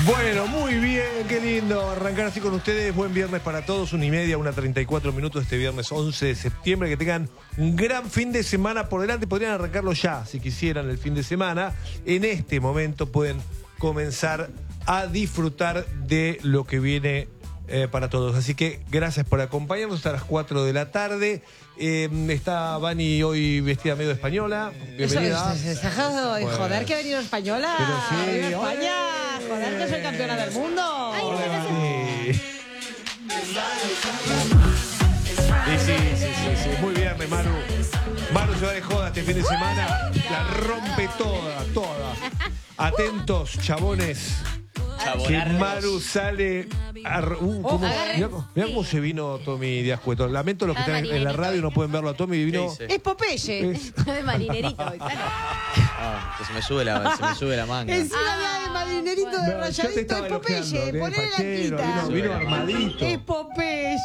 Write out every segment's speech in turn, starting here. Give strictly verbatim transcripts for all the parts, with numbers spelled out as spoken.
Bueno, muy bien, qué lindo arrancar así con ustedes. Buen viernes para todos, una y media, una treinta y cuatro minutos este viernes once de septiembre. Que tengan un gran fin de semana por delante. Podrían arrancarlo ya, si quisieran, el fin de semana. En este momento pueden comenzar a disfrutar de lo que viene eh, para todos. Así que gracias por acompañarnos hasta las cuatro de la tarde. Eh, está Vani hoy vestida medio española. Bienvenida. Eso es, es, es, bueno. Joder, que ha venido española. Pero sí, ¡Viva España! Joder, que soy campeona del mundo. Ay, hola, sí. Sí, sí, sí, sí, sí. Muy bien, Maru. Maru se va de joda este fin de semana. La rompe toda, toda. Atentos, chabones. Que Maru sale a... Uh, ¿cómo? Mirá, mirá cómo se vino Tommy Díaz Cueto. Lamento los que están en la radio y no pueden verlo a Tommy. Vino... Es Popeye. Es de marinerito. Ah, que se me sube la, se me sube la manga. Encima ah, de marinerito de no, rayadito es Popeye. Ponele la quita. Vino, vino armadito. Es Popeye.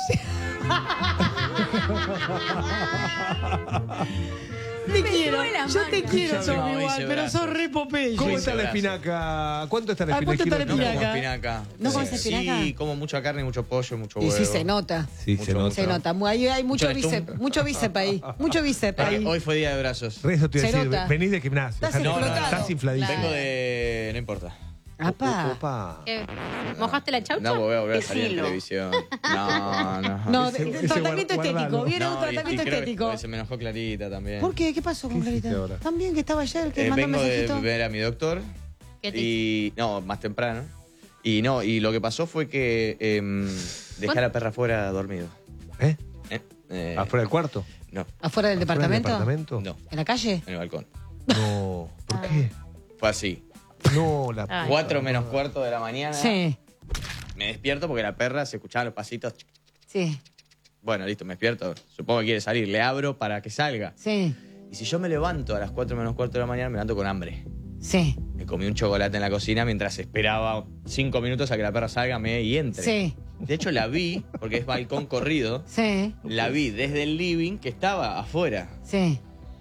Te me quiero, yo te quiero, No, Tommy, igual, hice pero brazo. sos re Popeye. ¿Cómo Hice está la brazo. espinaca? ¿Cuánto está la ¿A espinaca? cuánto está la No como espinaca? espinaca. ¿No comes Sí, espinaca? Sí, como mucha carne, mucho pollo, mucho Y huevo. sí se nota. Sí, Mucho, se nota. Se nota. Mu- Hay, hay mucho Mucho bíceps, estum- mucho bíceps ahí. Mucho bíceps Porque ahí. hoy fue día de brazos. Eso te iba a Se decir, nota. venís de gimnasio. Estás Dejate- explotado. Estás infladísimo. Vengo de... no importa. Apa. Opa. ¿Qué? ¿Mojaste la chaucha? No, porque voy a salir en televisión. No, no. No, Ese- de- ese tratamiento guardalo. estético. Viene un No, y- y tratamiento creo que estético. se me enojó Clarita también. ¿Por qué? ¿Qué pasó con ¿Qué hiciste Clarita? ahora? También que estaba ayer, que Eh, mandó un vengo de mensajito. ver a mi doctor. ¿Qué te Y... no, más temprano. Y no, y lo que pasó fue que em, dejé a la perra afuera dormido. ¿Eh? ¿Eh? Eh, ¿Afuera del cuarto? No, ¿Afuera del ¿Afuera del departamento? departamento? no, ¿En la calle? en el balcón. No. ¿Por qué? Fue así. No, la Ay. Cuatro menos cuarto de la mañana. Sí, Me despierto porque la perra se escuchaba los pasitos. sí, Bueno, listo, me despierto. Supongo que quiere salir. Le abro para que salga. sí, Y si yo me levanto a las cuatro menos cuarto de la mañana, me levanto con hambre. sí, Me comí un chocolate en la cocina mientras esperaba cinco minutos a que la perra salga me, y entre. sí, De hecho, la vi, porque es balcón corrido, sí, la vi desde el living que estaba afuera. sí.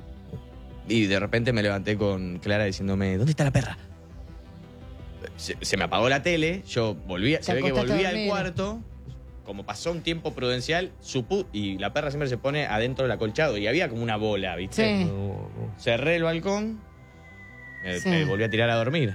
Y de repente me levanté con Clara diciéndome, ¿dónde está la perra? Se, se me apagó la tele, yo volví, Te se ve que acostaste volví a al dormir. cuarto, como pasó un tiempo prudencial, supu y la perra siempre se pone adentro del acolchado y había como una bola, ¿viste? Sí. No, no. Cerré el balcón, me, Sí. me volví a tirar a dormir.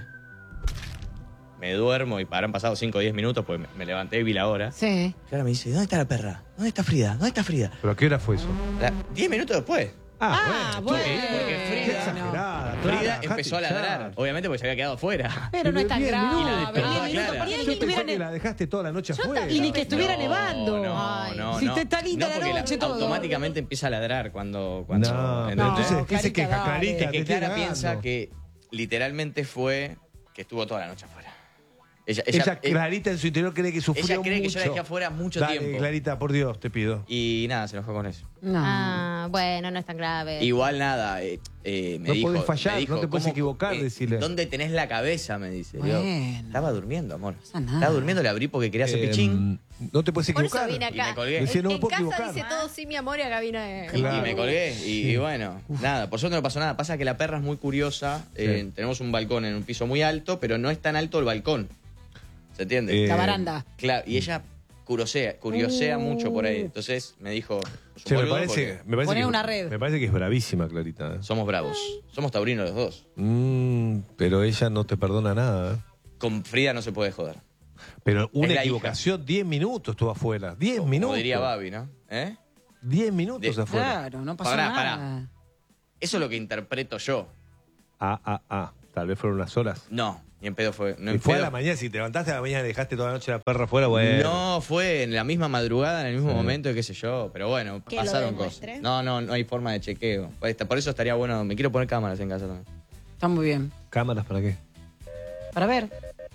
Me duermo y habrán pasado cinco o diez minutos, pues me, me levanté y vi la hora. Sí. Clara me dice, ¿dónde está la perra? ¿Dónde está Frida? ¿Dónde está Frida? ¿Pero a qué hora fue eso? La- diez minutos después. Ah, bueno. porque Frida- Qué exagerada. Frida Clara, empezó a dejate ladrar, hinchar. obviamente porque se había quedado afuera. Pero no es tan diez grave. minutos. Y la despertó Diez a minutos, Clara. porque Yo ni que pensé estuvieran que en- la dejaste toda la noche afuera. Y ni que estuviera nevando. No, Ay. no, Si no. te está linda No, la porque noche, todo. automáticamente empieza a ladrar cuando... cuando No, ¿entendés? entonces, No, ¿qué se Clarita, queja, dale. Clarita? Es que Te estoy Clara cagando. piensa que literalmente fue que estuvo toda la noche afuera. Ella, Ella, ella, eh, Clarita, en su interior cree que sufrió ella cree que mucho. yo la dejé afuera mucho Dale, tiempo. Clarita, por Dios, te pido. Y nada, se enojó con eso. No. Ah, bueno, no es tan grave. Igual nada, eh, eh, me No dijo... podés fallar, me dijo, no te puedes ¿cómo- equivocar, eh, decirle. ¿Dónde tenés la cabeza? Me dice. Digo, Bueno. estaba durmiendo, amor. pasa nada. Estaba durmiendo, le abrí porque quería hacer Eh, pichín. No te puedes Por eso equivocar. vine Y acá. me colgué. Decía, no me en puedo casa equivocar. dice todo sí, mi amor, y acá vine. Claro. Y me colgué. Y, y bueno, nada, por suerte no pasó nada. Pasa que la perra es muy curiosa. eh, Sí. tenemos un balcón en un piso muy alto, pero no es tan alto el balcón. ¿Se entiende? Eh, La baranda. Claro, y ella curiosea, curiosea Uh. mucho por ahí. Entonces me dijo, "Sos un Che, me boludo parece, porque me parece Poné que, una red. Me parece que es bravísima, Clarita. ¿eh? somos bravos. Somos taurinos los dos. Mm, pero ella no te perdona nada. ¿eh? Con Frida no se puede joder. Pero una Es la equivocación, diez minutos estuvo afuera. diez Como minutos. diría Babi, ¿no? ¿Eh? diez minutos De- afuera. Claro, no pasó Pará, nada. pará. Eso es lo que interpreto yo. Ah, ah, ah. Tal vez fueron unas horas. No, ni en pedo fue. No, y en fue a pedo. la mañana, si te levantaste a la mañana y dejaste toda la noche la perra afuera, bueno. No, fue en la misma madrugada, en el mismo Sí. momento, qué sé yo. Pero bueno, ¿Que lo pasaron cosas. demuestre? No, no, no hay forma de chequeo. Por esta- Por eso estaría bueno. Me quiero poner cámaras en casa también. Está muy bien. ¿Cámaras para qué? Para ver.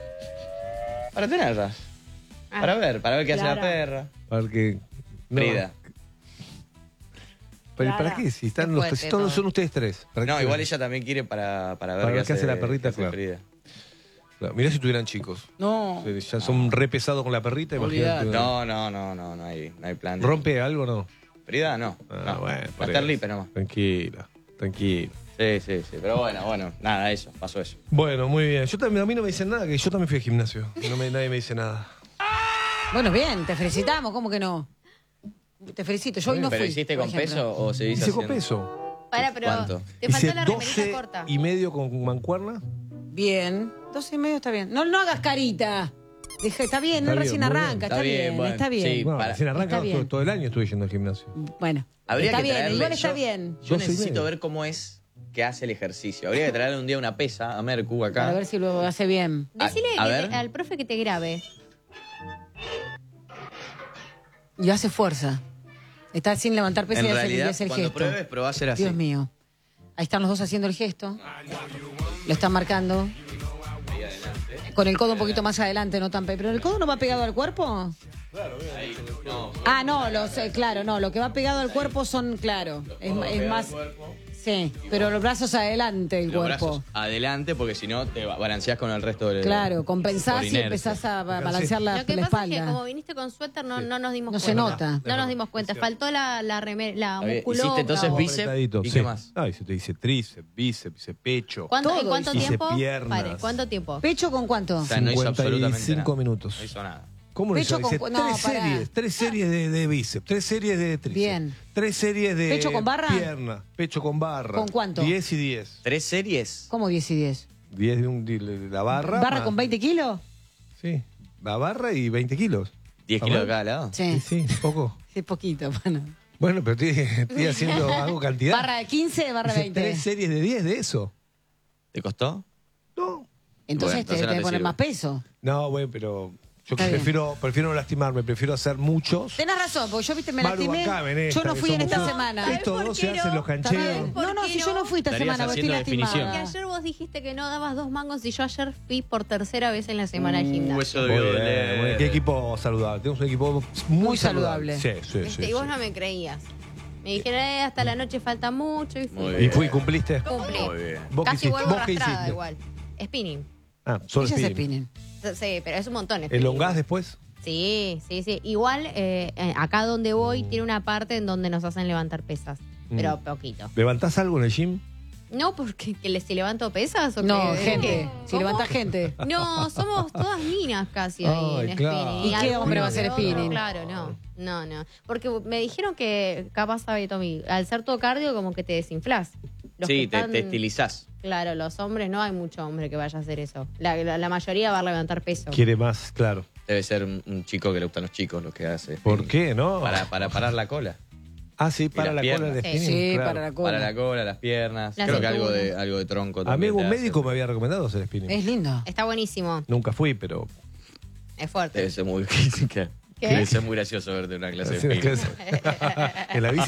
Para tenerlas. Ah, Para ver, para ver qué hace claro. la perra. Para que. no. Frida. ¿Pero Claro. ¿para qué? Si están Qué los fuerte si todos todo. son ustedes tres. ¿Para No, qué? igual ella también quiere para, para ver Para qué, ver qué hace la perrita, qué hace claro. Frida. Claro, mirá si tuvieran chicos. No. Sí, Ya son re pesados con la perrita. Olvidate. Imagínate. No, no, no, no, no hay, no hay plan. de- ¿Rompe algo o no? Frida, no. Ah, no. bueno, Va por a estar eso. lipe nomás. Tranquila, tranquila. Sí, Sí, sí, sí. Pero bueno, bueno, nada, eso, pasó eso. Bueno, muy bien. Yo también, a mí no me dicen nada, que yo también fui al gimnasio. No me, nadie me dice nada. Bueno, bien, te felicitamos, ¿cómo que no? Te felicito, yo hoy no ¿Pero fui. hiciste por con ejemplo. peso o se hizo Hice con haciendo- peso. Para, pero ¿Cuánto? te faltó Hice la remerita doce corta. y medio con mancuerna. Bien, doce y medio está bien. No, no hagas carita. Deja, está bien, Está no bien, recién muy bien. arranca, está, Está bien, bien, bueno, está bien. sí. Bueno, para- recién arranca, está bien. todo, todo el año estuve yendo al gimnasio. Bueno, Habría está que bien, traerle- igual está yo- bien. Yo Doce y necesito medio. ver cómo es que hace el ejercicio. Habría que traerle un día una pesa a Mercu acá. Para ver si lo hace bien. Decile A- a que ver. te- al profe que te grabe. Y hace fuerza. Está sin levantar peso En y hace, y realidad, hace el cuando gesto. pruebes, probá a hacer así. Dios mío. Ahí están los dos haciendo el gesto. Lo están marcando. Con el codo un poquito más adelante, no tan pe- ¿Pero el codo no va pegado al cuerpo? Ah, no, los, eh, claro, no. Lo que va pegado al cuerpo son, claro. Es, ma- es más. Sí, pero los brazos adelante el Los cuerpo. brazos adelante, porque si no te ba- balanceás con el resto del. Claro, compensás por y inercia. empezás a ba- balancear la, Lo que la pasa es que espalda. como viniste con suéter no, no nos dimos No cuenta. se nota. No nos dimos cuenta. Faltó la, la, remer- la Está bien. musculosa. ¿Hiciste entonces o- bíceps? Apretadito, ¿Y sí. qué más? Ay, se te dice tríceps, bíceps, hice pecho. ¿Cuánto, ¿En Todo cuánto hice tiempo? piernas. Pare, ¿cuánto tiempo? ¿Pecho con cuánto? O sea, no hizo absolutamente cincuenta y cinco nada. minutos. No hizo nada. ¿Cómo lo Pecho hizo? Hice con- no, tres pará. series, tres series de, de bíceps, tres series de tríceps. Bien. Tres series de ¿Pecho con barra? pierna, pecho con barra. ¿Con cuánto? diez y diez. ¿Tres series? ¿Cómo diez y diez? diez de, un, de la barra. ¿Barra más- con veinte kilos? Sí, la barra y veinte kilos. ¿Diez ¿Está kilos de mal? cada lado? Sí. Sí, sí, poco. Sí, poquito. Bueno. Bueno, pero estoy, estoy haciendo algo cantidad. ¿Barra de quince, barra Hice veinte? tres series de diez de eso. ¿Te costó? No. Entonces Bueno, te entonces no tenés que te poner sirve. más peso. No, bueno, pero yo Está bien. prefiero, prefiero no lastimarme, prefiero hacer muchos. Tenés razón, porque yo, viste, me Maru, lastimé. bancame en esta, Yo no que fui en somos esta todos- semana. ¿Sabés Estos por dos qué se hacen no? los ¿Está cancheros. bien? ¿Por No, no, qué si yo no? no fui esta Estarías semana, porque estoy haciendo definición. lastimada. Que ayer vos dijiste que no dabas dos mangos y yo ayer fui por tercera vez en la semana al Uh, gimnasio. eso Muy debió bien, doler. muy bien. Qué equipo saludable. Tenemos un equipo muy, Muy saludable. Sí, sí, ¿Viste? sí. Y vos sí. no me creías. Me dijeron, eh, hasta la noche falta mucho y fui. Muy ¿Y bien. fui, cumpliste? Cumplí. Muy bien. ¿Vos qué Casi hiciste? vuelvo ¿Vos qué arrastrada hiciste? igual. Spinning. Ah, solo Ella se spinning. spinning. Sí, pero es un montón. spinning. ¿Elongás después? Sí, sí, sí. Igual, eh, eh, acá donde voy tiene una parte en donde nos hacen levantar pesas. Pero Mm. poquito. ¿Levantás algo en el gym? No, porque que le- si levanto pesas o No, que- gente. ¿qué? Si ¿Cómo? levanta gente. No, somos todas minas casi ahí Ay, en claro. spinning. ¿Y qué alguno hombre va a que hacer otro, spinning? Claro, no. No, no. Porque me dijeron que capaz sabe Tommy, al ser todo cardio como que te desinflás. Los Sí, que te, están- te estilizás. Claro, los hombres no hay mucho hombre que vaya a hacer eso. La, la- la mayoría va a levantar peso. Quiere más, claro. Debe ser un, un chico que le gustan los chicos lo que hace. ¿Por qué, no? Para, para parar la cola. Ah, sí, para las la cola de piernas. spinning. Sí, claro. para la cola. Para la cola, las piernas. La Creo que algo cintura. de, algo de tronco A mí también. algún te hace. médico me había recomendado hacer spinning. Es lindo. Está buenísimo. Nunca fui, pero... Es fuerte. Debe ser muy, ¿Qué? debe ser muy gracioso verte en una clase de Sí, spinning. en la bici.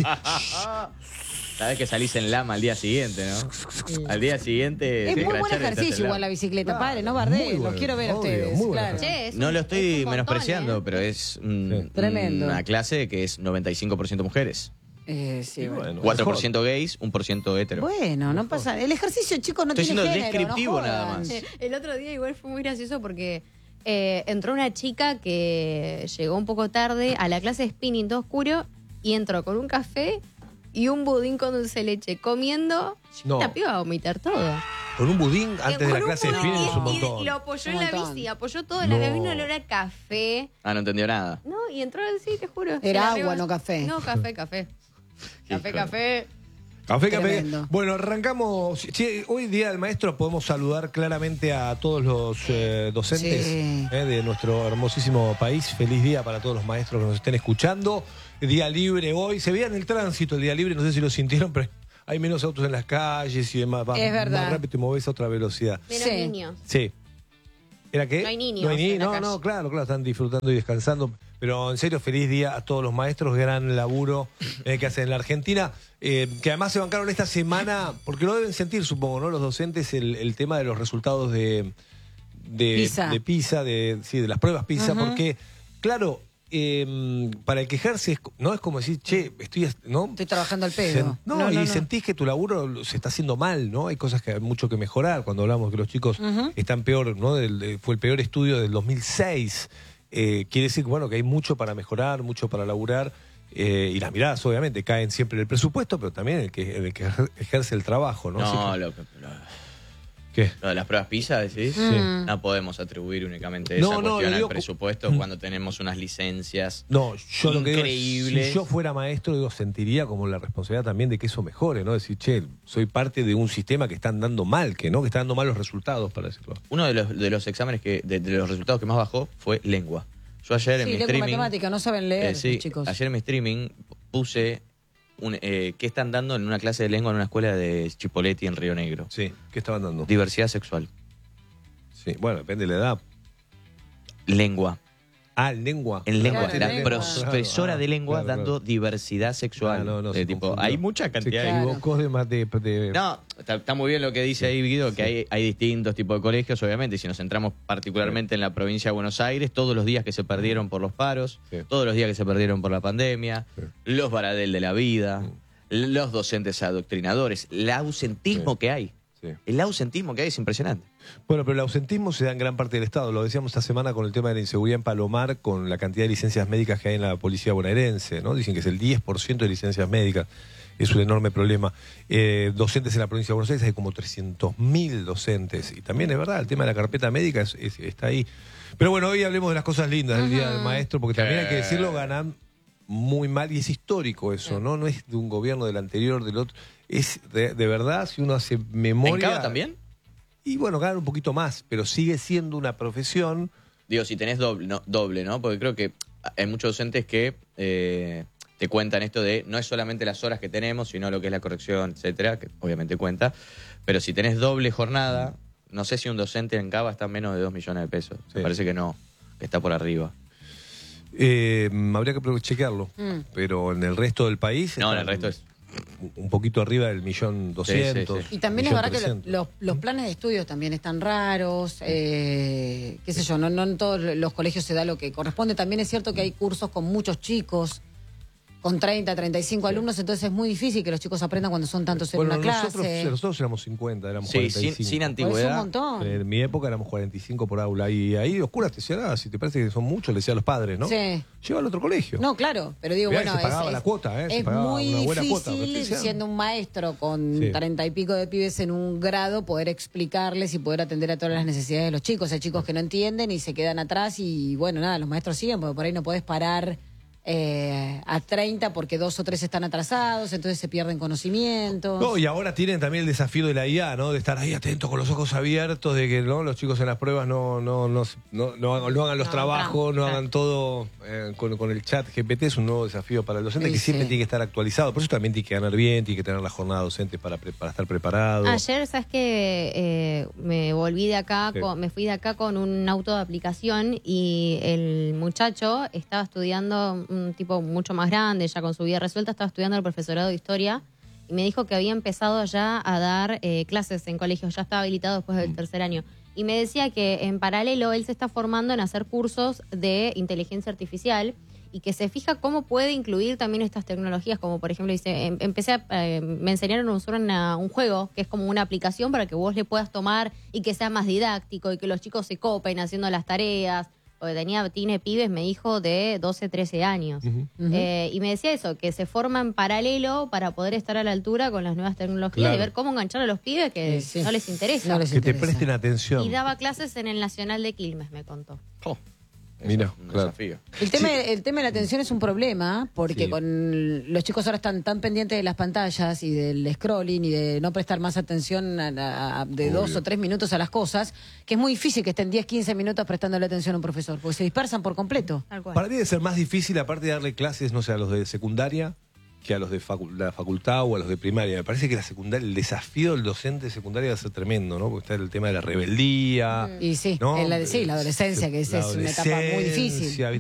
Sabes que salís en lama al día siguiente, ¿no? Al día siguiente. Es te muy buen crachás y estás en ejercicio igual la lama. bicicleta, Claro, padre, no muy bardé, los bueno, quiero ver a obvio, ustedes, muy buen claro. ejercicio. Che, es No un- lo es estoy un montón, menospreciando, ¿eh? pero es un- Sí. Tremendo. una clase que es noventa y cinco por ciento mujeres, Eh, sí, Y bueno. bueno, cuatro por ciento gays, uno por ciento hetero. Bueno, no pasa. El ejercicio, chicos, no Estoy tiene siendo género. descriptivo no nada jodan. más. Eh, El otro día igual fue muy gracioso porque eh, entró una chica que llegó un poco tarde a la clase de spinning todo oscuro y entró con un café y un budín con dulce de leche comiendo. No. La piba va a vomitar todo. Con un budín antes de Con la un clase de budín spinning es un y- y montón. lo apoyó Un en la montón. bici, apoyó todo en No. la cabina, olor a café. Ah, no entendió nada. No, y entró sí, te juro. se Era la agua, rebasó. no café. No, café, café. Café, Hijo. café. Café, café. Tremendo. Bueno, arrancamos. Sí, hoy día del maestro podemos saludar claramente a todos los eh, docentes Sí. eh, de nuestro hermosísimo país. Feliz día para todos los maestros que nos estén escuchando. Día libre hoy. Se veía en el tránsito el día libre, no sé si lo sintieron, pero hay menos autos en las calles y demás. Va Es verdad. más rápido te moves a otra velocidad. Menos Sí. niños. Sí. ¿Era qué? No hay niños No, hay ni- en la no, calle. no, claro, claro, están disfrutando y descansando. Pero en serio, feliz día a todos los maestros, gran laburo eh, que hacen en la Argentina. Eh, que además se bancaron esta semana, porque lo deben sentir, supongo, ¿no? Los docentes, el, el tema de los resultados de, de PISA. de PISA, de, sí, de las pruebas PISA, Ujú. porque, claro, eh, para el quejarse es, no es como decir, che, estoy, ¿no? Estoy trabajando al Sen- pedo. No, No, y no, no. sentís que tu laburo se está haciendo mal, ¿no? Hay cosas que hay mucho que mejorar. Cuando hablamos que los chicos Ujú. están peor, ¿no? Del- de- fue el peor estudio del dos mil seis. Eh, quiere decir, bueno, que hay mucho para mejorar, mucho para laburar. Eh, y las miradas, obviamente, caen siempre en el presupuesto, pero también en el que, en el que ejerce el trabajo, ¿no? No, Así lo, que- lo- que- ¿Qué? lo de las pruebas PISA, decís. Sí. No podemos atribuir únicamente No, esa no, cuestión lo digo al co- presupuesto Mm. cuando tenemos unas licencias. No, yo lo que digo es, Increíbles. si yo fuera maestro, digo, sentiría como la responsabilidad también de que eso mejore, ¿no? Decir, che, soy parte de un sistema que están dando mal, que no, que está dando malos resultados, para decirlo. Uno de los, de los exámenes que, de, de los resultados que más bajó fue lengua. Yo ayer en Sí, mi lengua streaming. matemática, no saben leer, eh, sí, los chicos. ayer en mi streaming puse un, eh, qué están dando en una clase de lengua en una escuela de Chipoleti en Río Negro. Sí, ¿qué estaban dando? Diversidad sexual. Sí, bueno, depende de la edad. Lengua. Ah, lengua. En lengua. Claro, la lengua. profesora Claro, de lengua claro, claro. dando diversidad sexual. Ah, no, no, De se tipo, confundió. hay mucha cantidad Se de. Claro. equivocó de más de, de- No, está, está muy bien lo que dice ahí Guido, que hay, hay distintos tipos de colegios, obviamente, y si nos centramos particularmente en la provincia de Buenos Aires, todos los días que se perdieron por los paros, Sí. todos los días que se perdieron por la pandemia, Sí. los Baradel de la vida, los docentes adoctrinadores, el ausentismo Sí. que hay. Sí. El ausentismo que hay es impresionante. Bueno, pero el ausentismo se da en gran parte del Estado. Lo decíamos esta semana con el tema de la inseguridad en Palomar, con la cantidad de licencias médicas que hay en la policía bonaerense, ¿no? Dicen que es el diez por ciento de licencias médicas. Es un enorme problema. Eh, docentes en la provincia de Buenos Aires hay como trescientos mil docentes. Y también es verdad, el tema de la carpeta médica es- es- está ahí. Pero bueno, hoy hablemos de las cosas lindas del Día del Maestro, porque también hay que decirlo, ganan muy mal, y es histórico eso, ¿no? No es de un gobierno del anterior, del otro. Es de, de verdad, si uno hace memoria... ¿En Cava también? Y bueno, ganan un poquito más, pero sigue siendo una profesión. Digo, si tenés doble, no, doble, ¿no? Porque creo que hay muchos docentes que eh, te cuentan esto de no es solamente las horas que tenemos, sino lo que es la corrección, etcétera, que obviamente cuenta. Pero si tenés doble jornada, no sé si un docente en Cava está en menos de dos millones de pesos. Sí. Me parece que no, que está por arriba. Eh, habría que pro- chequearlo, Mm. pero en el resto del país. No, en están el resto es. un poquito arriba del millón doscientos. Sí, sí, Y también es millón verdad que lo- trescientos. los, los planes de estudios también están raros, eh, qué sé yo, no, no en todos los colegios se da lo que corresponde. También es cierto que hay cursos con muchos chicos, con treinta, treinta y cinco alumnos, entonces es muy difícil que los chicos aprendan cuando son tantos en Bueno, una clase. nosotros, nosotros éramos cincuenta, éramos Sí, cuarenta y sin, cinco. sin Por eso antigüedad. un montón. En mi época éramos cuarenta y cinco por aula. Y ahí oscuras te decían, ah, si te parece que son muchos, le decía a los padres, ¿no? Sí. Lleva al otro colegio. No, claro, pero digo, Mirá, bueno, se pagaba es, la es- cuota, ¿eh? Se es pagaba muy una buena cuota, difícil, Patricia. siendo un maestro con Sí. treinta y pico de pibes en un grado, poder explicarles y poder atender a todas las necesidades de los chicos. Hay chicos que no entienden y se quedan atrás y, bueno, nada, los maestros siguen, porque por ahí no podés parar eh, a treinta porque dos o tres están atrasados, entonces se pierden conocimientos. No, y ahora tienen también el desafío de la I A, ¿no? De estar ahí atentos con los ojos abiertos, de que no los chicos en las pruebas no no no no, no hagan, no hagan los No, trabajos, no claro. hagan todo eh, con, con el chat G P T. Es un nuevo desafío para el docente Sí, que siempre sí. tiene que estar actualizado. Por eso también tiene que ganar bien, tiene que tener la jornada docente para, pre- para estar preparado. Ayer, ¿sabes que eh, me volví de acá, Sí. con- me fui de acá con un auto de aplicación y el muchacho estaba estudiando, un tipo mucho más grande, ya con su vida resuelta, estaba estudiando el profesorado de historia y me dijo que había empezado ya a dar eh, clases en colegios, ya estaba habilitado después del tercer año. Y me decía que en paralelo él se está formando en hacer cursos de inteligencia artificial y que se fija cómo puede incluir también estas tecnologías, como por ejemplo, dice, em- empecé a, eh, me enseñaron a usar una- un juego que es como una aplicación para que vos le puedas tomar y que sea más didáctico y que los chicos se copen haciendo las tareas. Porque tenía, tiene pibes, me dijo, de doce, trece años. Ujú. Eh, y me decía eso, que se forma en paralelo para poder estar a la altura con las nuevas tecnologías Claro. y ver cómo enganchar a los pibes que Sí, sí. no les interesa. No les Que te interesa. presten atención. Y daba clases en el Nacional de Quilmes, me contó. Oh, eso Mira, es un claro. desafío. El tema, el tema de la atención es un problema porque Sí. con los chicos ahora están tan pendientes de las pantallas y del scrolling y de no prestar más atención a- a- a- de Obvio. dos o tres minutos a las cosas, que es muy difícil que estén diez, quince minutos prestándole atención a un profesor, porque se dispersan por completo. Tal cual. Para mí debe ser más difícil, aparte de darle clases, no sé, a los de secundaria, que a los de facu- la facultad o a los de primaria. Me parece que la secundaria, el desafío del docente de secundaria va a ser tremendo, ¿no? Porque está el tema de la rebeldía. Y sí, ¿no? en la, sí, la adolescencia, que es, La es una etapa muy difícil. adolescencia,